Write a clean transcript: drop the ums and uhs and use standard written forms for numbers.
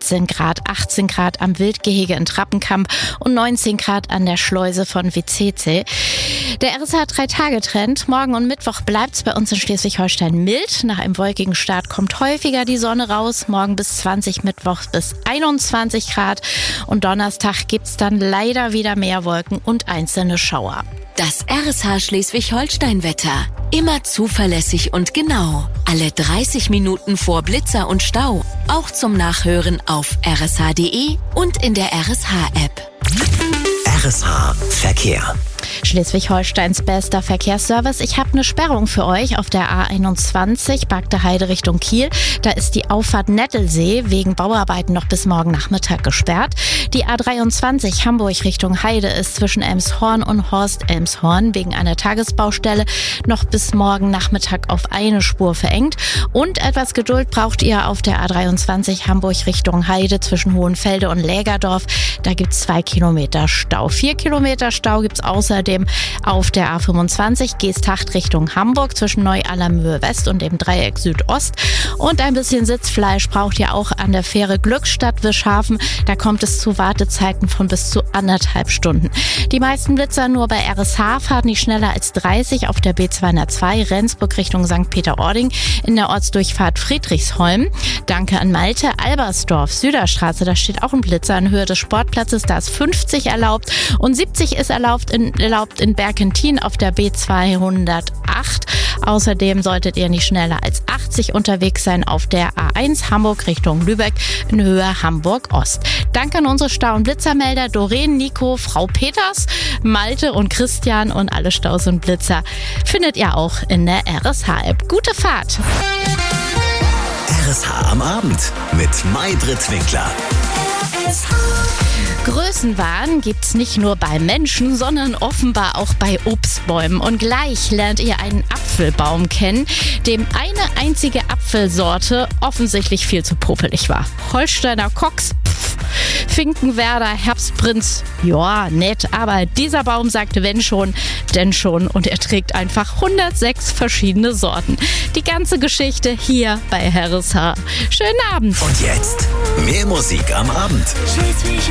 17 Grad, 18 Grad am Wildgehege in Trappenkamp und 19 Grad an der Schleuse von Vizzeze. Der RSH 3-Tage-Trend. Morgen und Mittwoch bleibt's bei uns in Schleswig-Holstein mild. Nach einem wolkigen Start kommt häufiger die Sonne raus. Morgen bis 20, Mittwoch bis 21 Grad. Und Donnerstag gibt's dann leider wieder mehr Wolken und einzelne Schauer. Das RSH Schleswig-Holstein-Wetter. Immer zuverlässig und genau. Alle 30 Minuten vor Blitzer und Stau. Auch zum Nachhören auf rsh.de und in der RSH-App. RSH Verkehr. Schleswig-Holsteins bester Verkehrsservice. Ich habe eine Sperrung für euch auf der A21, Bagde Heide Richtung Kiel. Da ist die Auffahrt Nettelsee wegen Bauarbeiten noch bis morgen Nachmittag gesperrt. Die A23 Hamburg Richtung Heide ist zwischen Elmshorn und Horst-Elmshorn wegen einer Tagesbaustelle noch bis morgen Nachmittag auf eine Spur verengt. Und etwas Geduld braucht ihr auf der A23 Hamburg Richtung Heide zwischen Hohenfelde und Lägerdorf. Da gibt's 2 Kilometer Stau. 4 Kilometer Stau gibt's außerdem auf der A25 Geesthacht Richtung Hamburg zwischen Neu-Allermöhe West und dem Dreieck Südost. Und ein bisschen Sitzfleisch braucht ihr auch an der Fähre Glückstadt-Wischhafen. Da kommt es zu Wartezeiten von bis zu 1,5 Stunden. Die meisten Blitzer nur bei RSH fahren nicht schneller als 30 auf der B202 Rendsburg Richtung St. Peter-Ording in der Ortsdurchfahrt Friedrichsholm. Danke an Malte. Albersdorf, Süderstraße, da steht auch ein Blitzer in Höhe des Sportplatzes. Da ist 50 erlaubt und 70 ist erlaubt in Berkentin auf der B208. Außerdem solltet ihr nicht schneller als 80 unterwegs sein auf der A1 Hamburg Richtung Lübeck in Höhe Hamburg-Ost. Danke an unsere Stau- und Blitzermelder Doreen, Nico, Frau Peters, Malte und Christian, und alle Staus und Blitzer findet ihr auch in der RSH-App. Gute Fahrt! RSH am Abend mit Maybrit Winkler. Größenwahn gibt's nicht nur bei Menschen, sondern offenbar auch bei Obstbäumen. Und gleich lernt ihr einen Apfelbaum kennen, dem eine einzige Apfelsorte offensichtlich viel zu popelig war. Holsteiner Cox, Finkenwerder, Herbstprinz, ja, nett, aber dieser Baum sagte wenn schon, denn schon, und er trägt einfach 106 verschiedene Sorten. Die ganze Geschichte hier bei RSH. Schönen Abend. Und jetzt mehr Musik am Abend.